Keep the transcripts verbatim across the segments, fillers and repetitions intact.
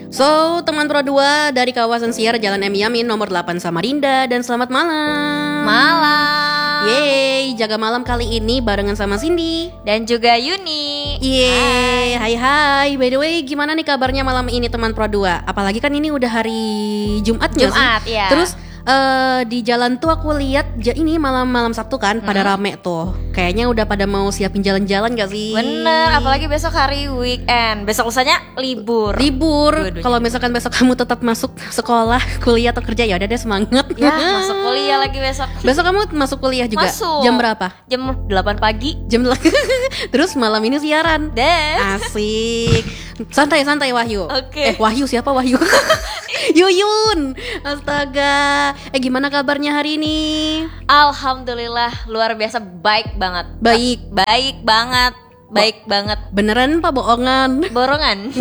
So, teman Pro dua dari kawasan Siar Jalan M Yamin nomor delapan Samarinda, dan selamat malam. Malam. Yeay, jaga malam kali ini barengan sama Cindy dan juga Yuni. Yeay, hai hai. By the way, gimana nih kabarnya malam ini teman Pro dua? Apalagi kan ini udah hari Jumat nggak sih? Jumat, ya. Terus Uh, di jalan tuh aku lihat ja, ini malam-malam Sabtu kan, pada hmm. rame tuh. Kayaknya udah pada mau siapin jalan-jalan gak sih? Bener, apalagi besok hari weekend. Besok lusanya libur. Libur. Kalau misalkan besok kamu tetap masuk sekolah, kuliah atau kerja, ya udah deh semangat. Ya, masuk kuliah lagi besok. Besok kamu masuk kuliah juga? Masuk. Jam berapa? Jam delapan pagi. Jam Terus malam ini siaran. Deh. Asik. Santai-santai Wahyu. Oke. Eh, Wahyu siapa Wahyu? Yuyun. Astaga. Eh, gimana kabarnya hari ini? Alhamdulillah luar biasa, baik banget. Baik, baik banget. Baik Bo- banget. Beneran apa bohongan? Borongan.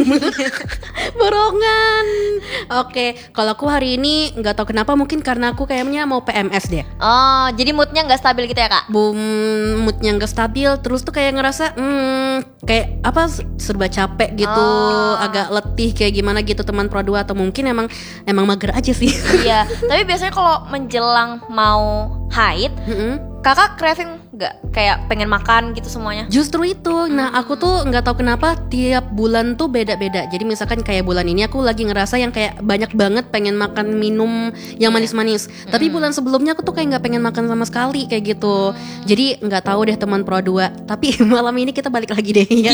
Borongan. Oke, kalau aku hari ini nggak tahu kenapa, mungkin karena aku kayaknya mau P M S deh. Oh, jadi moodnya nggak stabil gitu ya kak? Boom, moodnya nggak stabil. Terus tuh kayak ngerasa, hmm, kayak apa serba capek gitu, oh. agak letih kayak gimana gitu teman Pro dua, atau mungkin emang emang mager aja sih. Iya. Tapi biasanya kalau menjelang mau haid, mm-hmm. kakak craving nggak, kayak pengen makan gitu semuanya? Justru itu. Nah, aku tuh nggak tahu kenapa tiap bulan tuh beda-beda. Jadi misalkan kayak bulan ini aku lagi ngerasa yang kayak banyak banget pengen makan minum yang manis-manis. Mm-hmm. Tapi bulan sebelumnya aku tuh kayak nggak pengen makan sama sekali kayak gitu. Mm-hmm. Jadi nggak tahu deh teman Pro dua. Tapi malam ini kita balik lagi deh ya.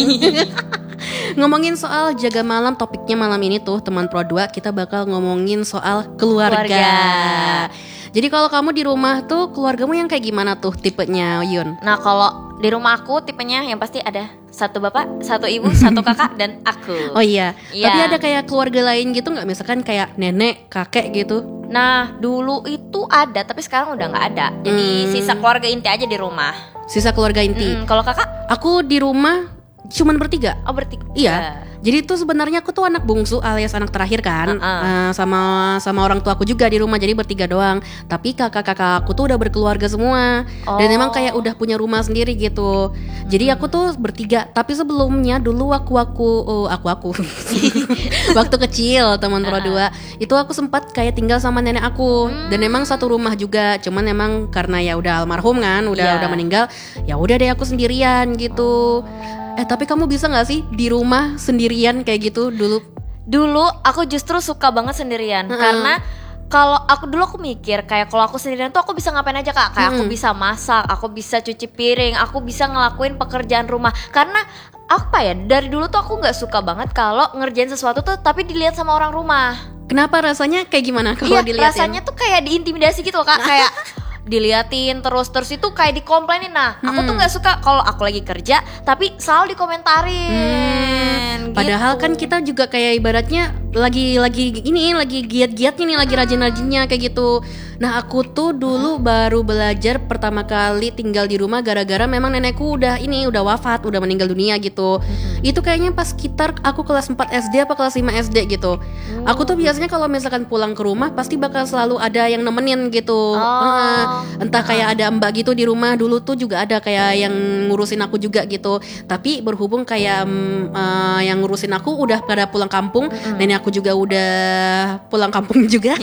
Ngomongin soal jaga malam, topiknya malam ini tuh teman Pro dua, kita bakal ngomongin soal keluarga. keluarga. Jadi kalau kamu di rumah tuh, keluargamu yang kayak gimana tuh tipenya, Yun? Nah, kalau di rumah aku tipenya yang pasti ada satu bapak, satu ibu, satu kakak, dan aku. Oh iya. Ya. Tapi ada kayak keluarga lain gitu nggak? Misalkan kayak nenek, kakek gitu? Nah, dulu itu ada, tapi sekarang udah nggak ada. Jadi hmm. sisa keluarga inti aja di rumah. Sisa keluarga inti. Hmm, kalau kakak? Aku di rumah cuman bertiga. Oh, bertiga. Iya. Jadi tuh sebenarnya aku tuh anak bungsu alias anak terakhir kan, uh-uh. uh, sama sama orang tua aku juga di rumah, jadi bertiga doang. Tapi kakak-kakak aku tuh udah berkeluarga semua, oh. dan emang kayak udah punya rumah sendiri gitu. Jadi aku tuh bertiga. Tapi sebelumnya dulu aku aku oh, aku aku waktu kecil teman Pro dua, uh-uh. itu aku sempat kayak tinggal sama nenek aku, hmm. dan emang satu rumah juga. Cuman emang karena ya udah almarhum kan, udah yeah. udah meninggal, ya udah deh aku sendirian gitu. Eh tapi kamu bisa gak sih di rumah sendirian kayak gitu dulu? Dulu aku justru suka banget sendirian, uh-uh. karena kalau aku dulu aku mikir kayak kalau aku sendirian tuh aku bisa ngapain aja kak. Kayak hmm. aku bisa masak, aku bisa cuci piring, aku bisa ngelakuin pekerjaan rumah. Karena apa ya, dari dulu tuh aku gak suka banget kalau ngerjain sesuatu tuh tapi dilihat sama orang rumah. Kenapa, rasanya kayak gimana kalau iya, dilihatin? Rasanya tuh kayak diintimidasi gitu kak. Kayak diliatin terus terus itu kayak dikomplainin. Nah, hmm. aku tuh nggak suka kalau aku lagi kerja tapi selalu dikomentarin. Hmm. Gitu. Padahal kan kita juga kayak ibaratnya lagi lagi ini lagi giat-giatnya nih, lagi rajin-rajinnya kayak gitu. Nah, aku tuh dulu hmm. baru belajar pertama kali tinggal di rumah gara-gara memang nenekku udah ini udah wafat, udah meninggal dunia gitu. Hmm. Itu kayaknya pas sekitar aku kelas empat S D apa kelas lima S D gitu. Hmm. Aku tuh biasanya kalau misalkan pulang ke rumah pasti bakal selalu ada yang nemenin gitu. Oh. Uh, entah kayak ada mbak gitu di rumah. Dulu tuh juga ada kayak yang ngurusin aku juga gitu. Tapi berhubung kayak um, uh, yang ngurusin aku udah pada pulang kampung, mm-hmm. nenek aku juga udah pulang kampung juga.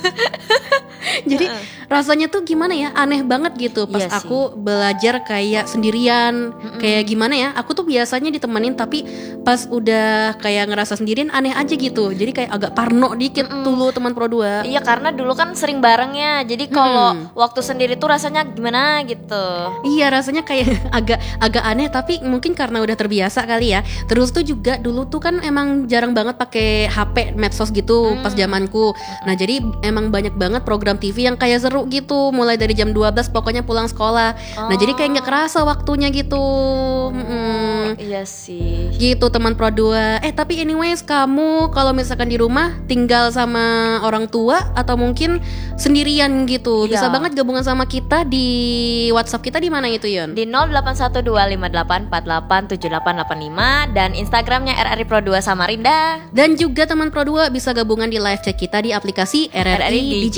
Jadi uh-uh. rasanya tuh gimana ya, aneh banget gitu pas iya aku belajar kayak sendirian. Mm-mm. Kayak gimana ya, aku tuh biasanya ditemenin, tapi pas udah kayak ngerasa sendirian aneh aja gitu. Jadi kayak agak parno dikit. Mm-mm. Dulu teman Pro dua. Iya, karena dulu kan sering barengnya. Jadi kalau hmm. waktu sendiri tuh rasanya gimana gitu. Iya, rasanya kayak agak agak aneh, tapi mungkin karena udah terbiasa kali ya. Terus tuh juga dulu tuh kan emang jarang banget pakai H P medsos gitu hmm. pas zamanku. Nah, jadi emang banyak banget program T V yang kayak seru gitu, mulai dari jam dua belas pokoknya pulang sekolah. Oh. Nah, jadi kayak nggak kerasa waktunya gitu. Hmm. Iya sih. Gitu teman Pro dua. Eh tapi anyways, kamu kalau misalkan di rumah tinggal sama orang tua atau mungkin sendirian gitu, iya. bisa banget gabungan sama kita di WhatsApp kita di mana itu, Yon? Di nol delapan satu dua lima delapan empat delapan tujuh delapan delapan lima dan Instagramnya R R I Pro dua Samarinda. Dan juga teman Pro dua bisa gabungan di live chat kita di aplikasi R R I, R R I Digital.